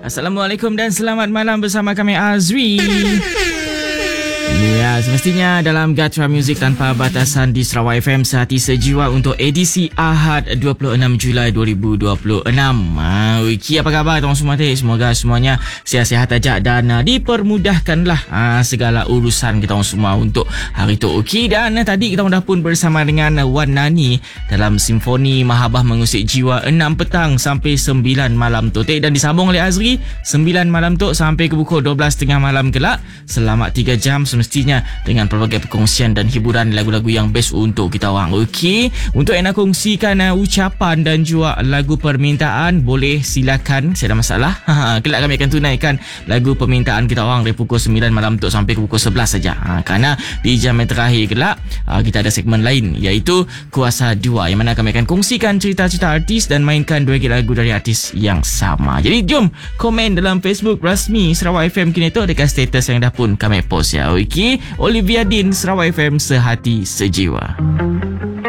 Assalamualaikum dan selamat malam bersama kami Azri. Ya, semestinya dalam Gatra Music Tanpa Batasan di Sarawak FM Sehati Sejiwa untuk edisi Ahad 26 Julai 2026. Okey, apa khabar tuan semua? Semoga semuanya sihat-sihat aja dan dipermudahkanlah segala urusan kita semua untuk hari tu. Okey, dan tadi kita dah pun bersama dengan Wan Nani dalam Simfoni Mahabah Mengusik Jiwa 6 petang sampai 9 malam tu. Dan disambung oleh Azri 9 malam tu sampai ke pukul 12.30 malam kelak. Selamat 3 jam semestinya dengan pelbagai perkongsian dan hiburan lagu-lagu yang best untuk kita orang. Okey, untuk yang nak kongsikan ucapan dan juga lagu permintaan, boleh silakan, saya ada masalah. Kelak kami akan tunaikan lagu permintaan kita orang dari pukul 9 malam tu sampai ke pukul 11 saja. Kerana di jam yang terakhir kelak kita ada segmen lain iaitu Kuasa Dua, yang mana kami akan kongsikan cerita-cerita artis dan mainkan 2 lagu dari artis yang sama. Jadi jom komen dalam Facebook rasmi Sarawak FM kini tu dekat status yang dah pun kami post ya. Okey, Olivia Din, Sarawak FM Sehati Sejiwa.